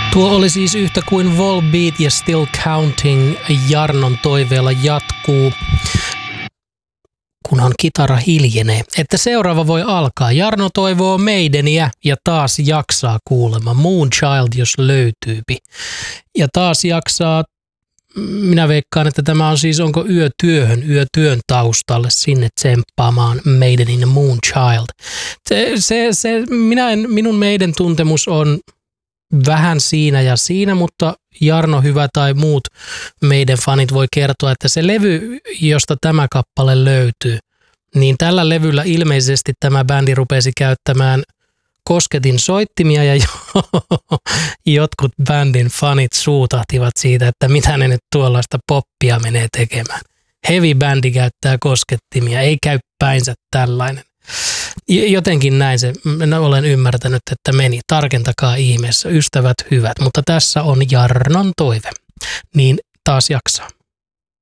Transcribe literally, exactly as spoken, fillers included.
Tuo oli siis yhtä kuin Volbeat ja Still Counting Jarnon toiveella jatkuu, kunhan kitara hiljenee. Että seuraava voi alkaa. Jarno toivoo Maideniä ja taas jaksaa kuulemma. Moonchild, jos löytyypi. Ja taas jaksaa, minä veikkaan, että tämä on siis, onko yötyöhön, yötyön taustalle sinne tsemppaamaan Maidenin ja Moonchild. Se, se, se, minä en, minun meidän tuntemus on vähän siinä ja siinä, mutta Jarno Hyvä tai muut meidän fanit voi kertoa, että se levy, josta tämä kappale löytyy, niin tällä levyllä ilmeisesti tämä bändi rupesi käyttämään kosketin soittimia ja jotkut bändin fanit suutahtivat siitä, että mitä ne nyt tuollaista poppia menee tekemään. Heavy bändi käyttää koskettimia, ei käy päinsä tällainen. Jotenkin näin se, olen ymmärtänyt, että meni. Tarkentakaa ihmeessä, ystävät hyvät, mutta tässä on Jarnon toive. Niin taas jaksaa.